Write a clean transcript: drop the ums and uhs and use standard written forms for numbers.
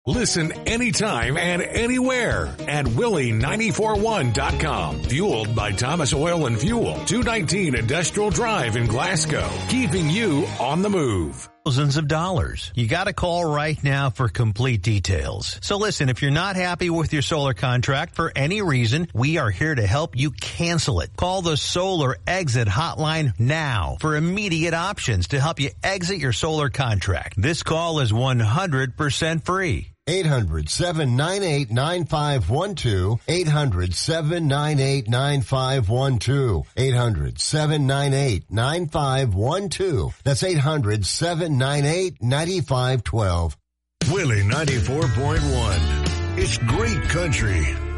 Listen anytime and anywhere at Willie941.com. Fueled by Thomas Oil and Fuel, 219 Industrial Drive in Glasgow. Keeping you on the move. Thousands of dollars. You got to call right now for complete details. So listen, if you're not happy with your solar contract for any reason, we are here to help you cancel it. Call the Solar Exit Hotline now for immediate options to help you exit your solar contract. This call is 100% free. 800-798-9512. 800-798-9512. 800-798-9512. That's 800-798-9512. Willie 94.1. It's great country.